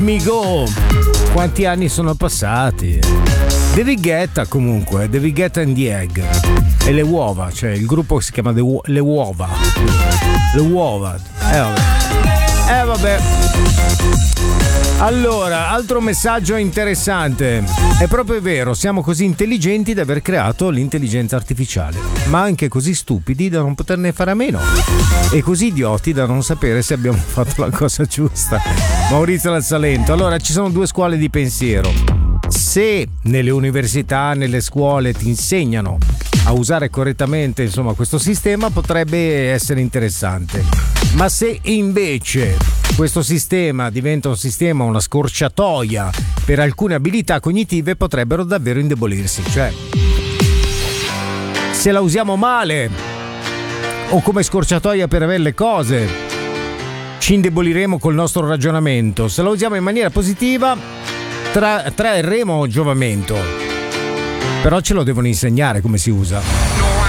Me Go. Quanti anni sono passati? David Guetta comunque, David Guetta and the Egg. E le uova, cioè il gruppo si chiama Le Uova. Le Uova. Vabbè. Allora, altro messaggio interessante. È proprio vero, siamo così intelligenti da aver creato l'intelligenza artificiale, ma anche così stupidi da non poterne fare a meno e così idioti da non sapere se abbiamo fatto la cosa giusta. Maurizio dal Salento. Allora, ci sono due scuole di pensiero. Se nelle università, nelle scuole ti insegnano a usare correttamente, insomma, questo sistema, potrebbe essere interessante. Ma se invece questo sistema diventa un sistema, una scorciatoia per alcune abilità cognitive, potrebbero davvero indebolirsi. Cioè, se la usiamo male o come scorciatoia per avere le cose, ci indeboliremo col nostro ragionamento. Se la usiamo in maniera positiva, trarremo giovamento. Però ce lo devono insegnare come si usa.